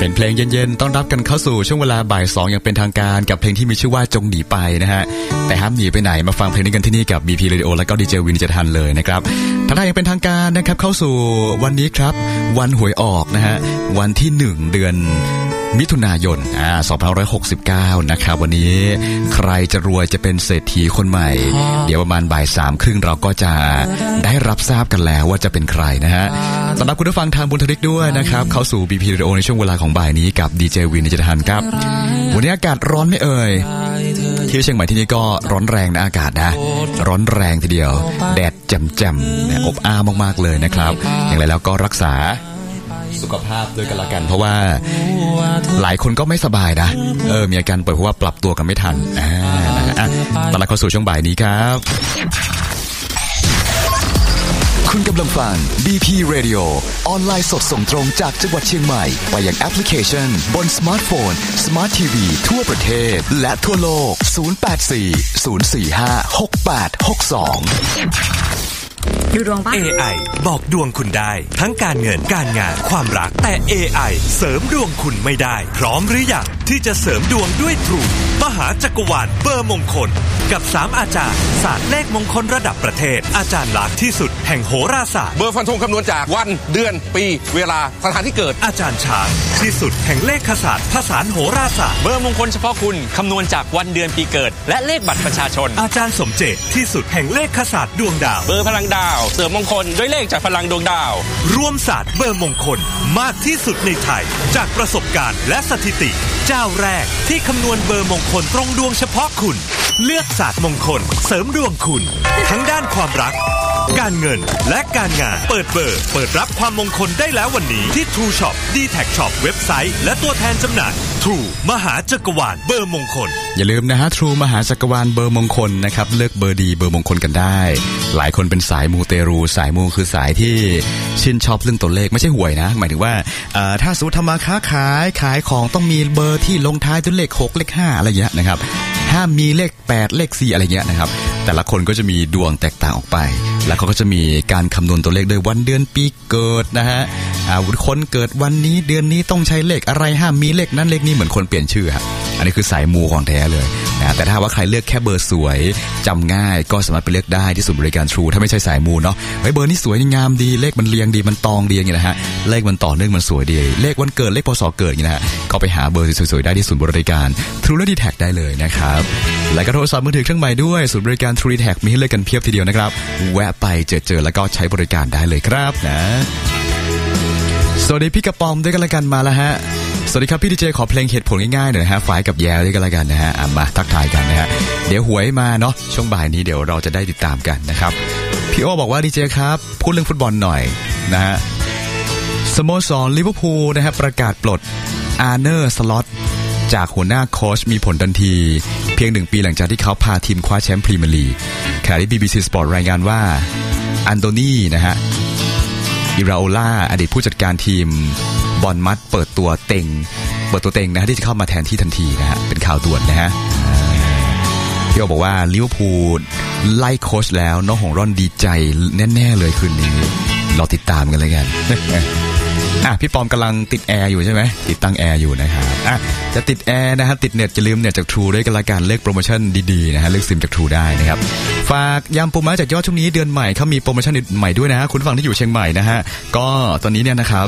เป็นเพลงเย็นๆต้อนรับกันเข้าสู่ช่วงเวลาบ่าย2อย่างเป็นทางการกับเพลงที่มีชื่อว่าจงหนีไปนะฮะแต่ห้ามหนีไปไหนมาฟังเพลงนี้กันที่นี่กับ BP Radio และก็ดีเจวินจะทันเลยนะครับทักทายอย่างเป็นทางการนะครับเข้าสู่วันนี้ครับวันหวยออกนะฮะวันที่1เดือนมิถุนายน2569นะครับวันนี้ใครจะรวยจะเป็นเศรษฐีคนใหม่เดี๋ยวประมาณบ่าย3:30เราก็จะได้รับทราบกันแล้วว่าจะเป็นใครนะฮะสำหรับคุณผู้ฟังทางบุญทริกด้วยนะครับเข้าสู่ BP Radio ในช่วงเวลาของบ่ายนี้กับดีเจวินจะทันครับวันนี้อากาศร้อนไม่เอ่ยที่เชียงใหม่ที่นี่ก็ร้อนแรงนะอากาศนะร้อนแรงทีเดียวแดดแจ่มๆอบอ้าวมากๆเลยนะครับอย่างไรแล้วก็รักษาสุขภาพด้วยกันละกันเพราะว่าหลายคนก็ไม่สบายนะมีอาการป่วยเพราะว่าปรับตัวกันไม่ทันตอนนี้เข้าสู่ช่วงบ่ายนี้ครับคุณกำลังฟัง BP Radio ออนไลน์สดส่งตรงจากจังหวัดเชียงใหม่ไปยังแอปพลิเคชันบนสมาร์ทโฟน Smart TV ทั่วประเทศและทั่วโลก084-045-6862 ดูดวงปะ AI บอกดวงคุณได้ทั้งการเงินการงานความรักแต่ AI เสริมดวงคุณไม่ได้พร้อมหรือยังที่จะเสริมดวงด้วย True มหาจักรวาลเบอร์มงคลกับ3อาจารย์ศาสตร์เลขมงคลระดับประเทศอาจารย์หลักที่สุดแห่งโหราศาสตร์เบอร์ฟันธงคำนวณจากวันเดือนปีเวลาสถานที่เกิดอาจารย์ช้างที่สุดแห่งเลขศาสตร์ผสานโหราศาสตร์เบอร์มงคลเฉพาะคุณคำนวณจากวันเดือนปีเกิดและเลขบัตรประชาชนอาจารย์สมเจตที่สุดแห่งเลขศาสตร์ดวงดาวเบอร์พลังดาวเสริมมงคลด้วยเลขจากพลังดวงดาวรวมศาสตร์เบอร์มงคลมากที่สุดในไทยจากประสบการณ์และสถิติเจ้าแรกที่คำนวณเบอร์มงคลตรงดวงเฉพาะคุณเลือกศาสตร์มงคลเสริมดวงคุณทั้งด้านความรักการเงินและการงานเปิดเบอร์เปิดรับความมงคลได้แล้ววันนี้ที่ True Shop D-Tag Shop เว็บไซต์และตัวแทนจำหน่าย True มหาจักรวาลเบอร์มงคลอย่าลืมนะฮะ True มหาจักรวาลเบอร์มงคลนะครับเลือกเบอร์ดีเบอร์มงคลกันได้หลายคนเป็นสายมูเตรูสายมูคือสายที่ชื่นชอบเรื่องตัวเลขไม่ใช่หวยนะหมายถึงว่าถ้าสมมุติทำมาค้าขายของต้องมีเบอร์ที่ลงท้ายด้วยเลข6เลข5อะไรอย่างเงี้ยนะครับห้ามมีเลข8เลข4อะไรเงี้ยนะครับแต่ละคนก็จะมีดวงแตกต่างออกไปแล้วเขาก็จะมีการคำนวณตัวเลขโดยวันเดือนปีเกิดนะฮะคนเกิดวันนี้เดือนนี้ต้องใช้เลขอะไรห้ามมีเลขนั้นเลขนี้เหมือนคนเปลี่ยนชื่อครับอันนี้คือสายมูของแท้เลยนะแต่ถ้าว่าใครเลือกแค่เบอร์สวยจำง่ายก็สามารถไปเลือกได้ที่ศูนย์บริการ True ถ้าไม่ใช่สายมูเนาะเฮ้ยเบอร์นี้สวยงามดีเลขมันเรียงดีมันตองดีอย่างเงี้ยนะฮะเลขมันต่อเนื่องมันสวยดีเลขวันเกิดเลขพศเกิดอย่างเงี้ยนะฮะก็ไปหาเบอร์สวยๆได้ที่ศูนย์บริการ True และ D-Tag ได้เลยนะครับและก็โทรศัพท์มือถือเครื่องใหม่ด้วยศูนย์บริการ True D-Tag มีให้เลือกกันเพียบทีเดียวนะครับแวะไปเจอแล้วก็ใช้บริการได้เลยครับนะสวัสดีพี่กระป๋อมด้วยกันละกันมาแล้วฮะสวัสดีครับพี่ดีเจขอเพลงเหตุผลง่ายๆหน่อยฮะฝ่ายกับแย่ด้วยกันละกันนะฮะมาทักทายกันนะฮะเดี๋ยวหวยมาเนาะช่วงบ่ายนี้เดี๋ยวเราจะได้ติดตามกันนะครับพี่โอบอกว่าดีเจครับพูดเรื่องฟุตบอลหน่อยนะฮะสโมสรลิเวอร์พูลนะฮะประกาศปลดอาร์เนอร์สล็อตจากหัวหน้าโค้ชมีผลทันทีเพียง1 ปีหลังจากที่เขาพาทีมคว้าแชมป์พรีเมียร์ลีกขณะที่ BBC Sport รายงานว่าอันโตนีนะฮะอิราโอล่าอดีตผู้จัดการทีมบอลมัดเปิดตัวเต็งนะฮะที่จะเข้ามาแทนที่ทันทีนะฮะเป็นข่าวด่วนนะฮะพี่โอบอกว่าลิเวอร์พูลไล่โค้ชแล้วน้องหงร่อนดีใจแน่ๆเลยคืนนี้รอติดตามกันเลยกันพี่ปอมกำลังติดแอร์อยู่ใช่ไหมติดตั้งแอร์อยู่นะครับจะติดแอร์นะฮะติดเน็ตจะลืมเน็ตจาก True ด้วยกันละกันเลือกโปรโมชั่นดีๆนะฮะเลือกซิมจาก True ได้นะครับฝากยำปูม้าจากยอดช่วงนี้เดือนใหม่เขามีโปรโมชั่นใหม่ด้วยนะฮะคุณฟังที่อยู่เชียงใหม่นะฮะก็ตอนนี้เนี่ยนะครับ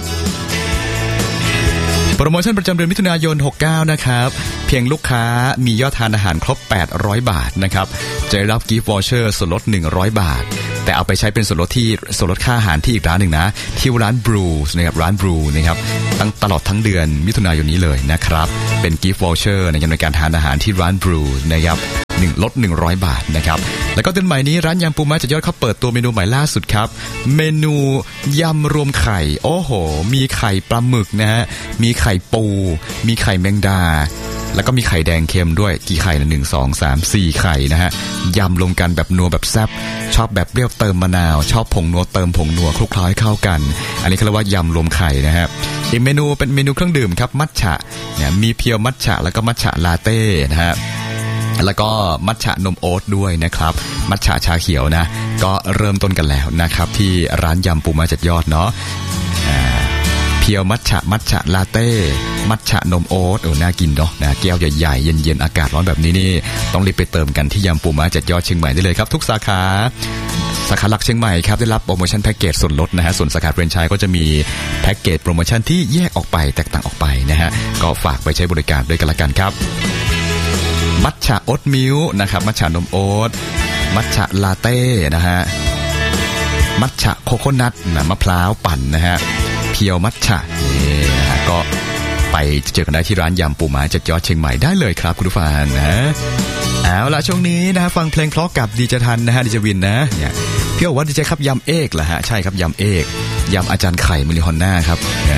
โปรโมชั่นประจำเดือนมิถุนายน69นะครับเพียงลูกค้ามียอดทานอาหารครบ800 บาทนะครับจะได้รับกิฟต์วอเชอร์ส่วนลด100 บาทแต่เอาไปใช้เป็นส่วนลดค่าอาหารที่อีกร้านหนึ่งนะที่ร้านบรูนะครับร้านบรูนะครับตลอดทั้งเดือนมิถุนายนนี้เลยนะครับเป็นกิฟต์วอเชอร์ในการทานอาหารที่ร้านบรูนะครับลด100 บาทนะครับแล้วก็เดือนใหม่นี้ร้านยำปูม้าจากยอดเขาเปิดตัวเมนูใหม่ล่าสุดครับเมนูยำรวมไข่โอ้โหมีไข่ปลาหมึกนะฮะมีไข่ปูมีไข่แมงดาแล้วก็มีไข่แดงเค็มด้วยกี่ไข่นะ1 2 3 4ไข่นะฮะยำรวมกันแบบนัวแบบแซ่บชอบแบบเปรี้ยวเติมมะนาวชอบผงนัวเติมผงนัวคลุกเคล้าให้เข้ากันอันนี้เขาเรียกว่ายำรวมไข่นะฮะอีกเมนูเป็นเมนูเครื่องดื่มครับมัทฉะเนี่ยมีเพียวมัทฉะแล้วก็มัทฉะลาเต้นะฮะแล้วก็มัทฉะนมโอ๊ตด้วยนะครับมัทฉะชาเขียวนะก็เริ่มต้นกันแล้วนะครับที่ร้านยำปูม้าจากยอดเนาะพเพียวมัทฉะลาเต้มัทฉะนมโอ๊ตน่ากินเนาะนะแก้วใหญ่ๆเย็นๆอากาศร้อนแบบนี้นี่ต้องรีบไปเติมกันที่ยำปูม้า7 ยอดเชียงใหม่ได้เลยครับทุกสาขาหลักเชียงใหม่ครับได้รับโปรโมชั่นแพ็กเกจส่วนลดนะฮะส่วนสาขาแฟรนไชส์ก็จะมีแพ็กเกจโปรโมชั่นที่แยกออกไปแตกต่างออกไปนะฮะก็ฝากไปใช้บริการด้วยกันละกันครับมัทฉะโอ๊ตมิลค์นะครับมัทฉะนมโอ๊ตมัทฉะลาเต้นะฮะมัทฉะโคโคนัทมะพร้าวปั่นนะฮะเพียวมัทฉะนี่นะฮะก็ไปเจอกันได้ที่ร้านยำปูม้า7 ยอดเชียงใหม่ได้เลยครับคุณผู้ฟังนะเอาล่ะช่วงนี้นะฟังเพลงเพราะกับดีเจทันนะฮะดีเจวินนะเนี่ยพี่บอกว่าดีเจครับยำเอกเหรอฮะใช่ครับยำเอกยำอาจารย์ไข่มิลลิฮอนน่าครับ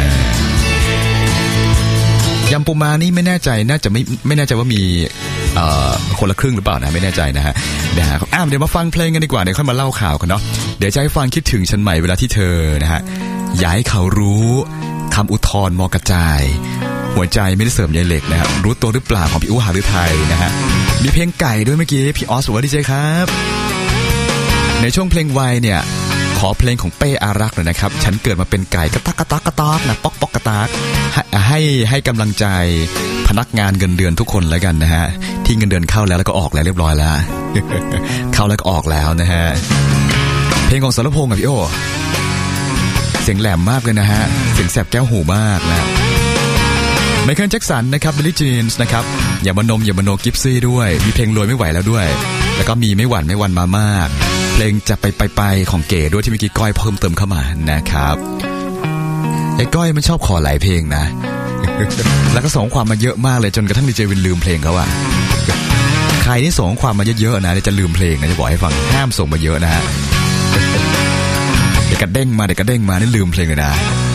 ยำปูม้านี่ไม่แน่ใจน่าจะไม่แน่ใจว่ามีคนละครึ่งหรือเปล่านะไม่แน่ใจนะฮะเดี๋ยวมาฟังเพลงกันดีกว่าเดี๋ยวค่อยมาเล่าข่าวกันเนาะเดี๋ยวจะให้ฟังคิดถึงฉันใหม่เวลาที่เธอนะฮะอย่าให้เขารู้คำอุทธรณ์มอกระจายหัวใจไม่ได้เสริมใยเหล็กนะฮะรู้ตัวหรือเปล่าของพี่อู้หาฤทัยนะฮะมีเพลงไก่ด้วยเมื่อกี้พี่ออสบอกว่าดีเจครับในช่วงเพลงวัยเนี่ยขอเพลงของเป้อารักษ์หน่อยนะครับฉันเกิดมาเป็นไก่กระตักกระตักกระตักนะป๊อกป๊อกกระตักให้กำลังใจพนักงานเงินเดือนทุกคนแล้วกันนะฮะที่เงินเดือนเข้าแล้วก็ออกแล้วเรียบร้อยแล้ว เข้าแล้วก็ออกแล้วนะฮะเพลงของสรพงษ์กับพี่โอเสียงแหลมมากเลยนะฮะเสียงแสบแก้วหูมากนะไมเคิลแจ็คสันนะครับบิลลี่จีนส์นะครับอย่ามาโนกิฟซี่ด้วยมีเพลงรวยไม่ไหวแล้วด้วยแล้วก็มีไม่หวั่นมามากเพลงจะไปของเก๋ด้วยที่เมื่อกี้ก้อยเพิ่มเติมเข้ามานะครับไอ้ก้อยมันชอบขอหลายเพลงนะ แล้วก็ส่งความมาเยอะมากเลยจนกระทั่งดีเจวินลืมเพลงเขาอะใครที่ส่งความมาเยอะๆนะจะลืมเพลงนะจะบอกให้ฟังห้ามส่งมาเยอะนะฮะเดี๋ยวกระเด้งมานี่ลืมเพลงเลยนะ